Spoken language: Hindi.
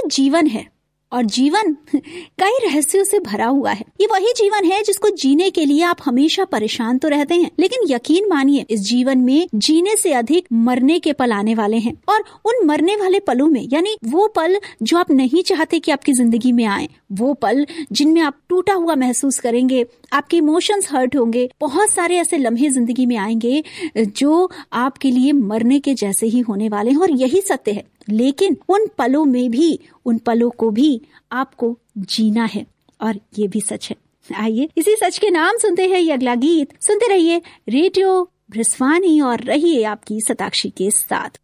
जीवन है और जीवन कई रहस्यों से भरा हुआ है। ये वही जीवन है जिसको जीने के लिए आप हमेशा परेशान तो रहते हैं, लेकिन यकीन मानिए इस जीवन में जीने से अधिक मरने के पल आने वाले हैं। और उन मरने वाले पलों में, यानी वो पल जो आप नहीं चाहते कि आपकी जिंदगी में आए, वो पल जिनमें आप टूटा हुआ महसूस करेंगे, आपके इमोशंस हर्ट होंगे, बहुत सारे ऐसे लम्हे जिंदगी में आएंगे जो आपके लिए मरने के जैसे ही होने वाले हैं। और यही सत्य है, लेकिन उन पलों में भी, उन पलों को भी आपको जीना है, और ये भी सच है। आइए इसी सच के नाम सुनते हैं ये अगला गीत। सुनते रहिए रेडियो बृस्वानी और रहिए आपकी सताक्षी के साथ।